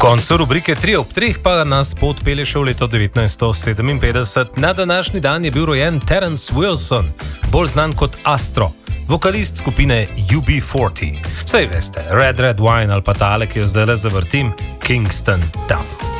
koncu rubrike 3 ob 3 pa nas pot pelje še v leto 1957. Na današnji dan je bil rojen Terence Wilson, bolj znan kot Astro, vokalist skupine UB40. Saj veste, Red Wine ali pa tale, ki jo zdaj le zavrtim, Kingston Town.